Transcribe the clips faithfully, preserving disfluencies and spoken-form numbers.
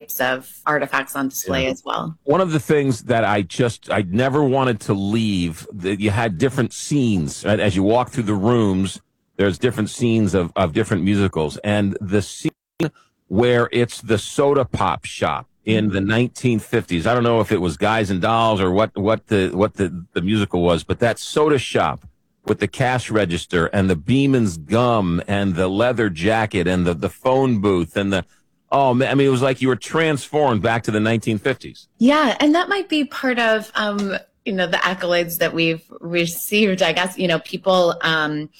types of artifacts on display Yeah. as well. One of the things that I just I never wanted to leave, that you had different scenes, right? As you walk through the rooms, there's different scenes of, of different musicals. And the scene where it's the soda pop shop in the nineteen fifties. I don't know if it was Guys and Dolls or what what the what the, the musical was, but that soda shop with the cash register and the Beeman's gum and the leather jacket and the, the phone booth and the oh man, I mean, it was like you were transformed back to the nineteen fifties. Yeah, and that might be part of um, you know, the accolades that we've received. I guess, you know, people um,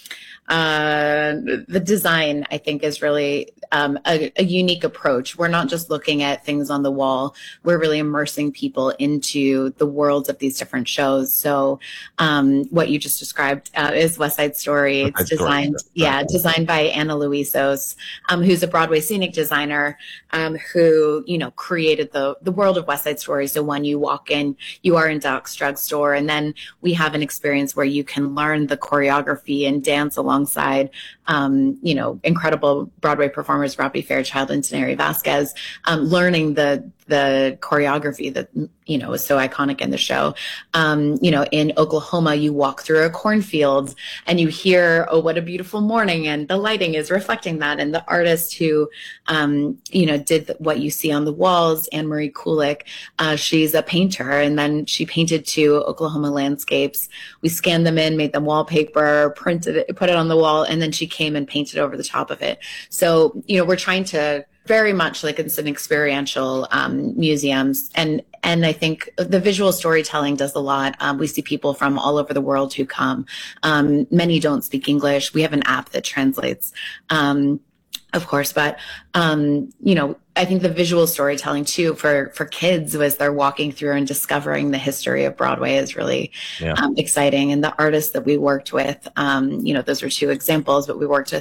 uh, the design, I think, is really um, a, a unique approach. We're not just looking at things on the wall. We're really immersing people into the worlds of these different shows. So um, what you just described uh, is West Side Story. West Side It's designed, Story. Right. yeah, designed by Ana Luisos, um, who's a Broadway scenic designer um, who, you know, created the, the world of West Side Story. So when you walk in, you are in Doc's Drugstore, and then we have an experience where you can learn the choreography and dance alongside, um, you know, incredible Broadway performers, Robbie Fairchild and Teneri Vasquez, um, learning the the choreography that, you know, is so iconic in the show. Um, you know, in Oklahoma, you walk through a cornfield and you hear, oh, what a beautiful morning. And the lighting is reflecting that. And the artist who, um, you know, did what you see on the walls, Anne Marie Kulik, uh, she's a painter. And then she painted two Oklahoma landscapes. We scanned them in, made them wallpaper, printed it, put it on the wall, and then she came and painted over the top of it. So, you know, we're trying to very much like it's an experiential um, museums. And and I think the visual storytelling does a lot. Um, we see people from all over the world who come. Um, many don't speak English. We have an app that translates, um, of course, but, um, you know, I think the visual storytelling too for, for kids as they're walking through and discovering the history of Broadway is really Yeah. um, exciting. And the artists that we worked with, um, you know, those are two examples, but we worked with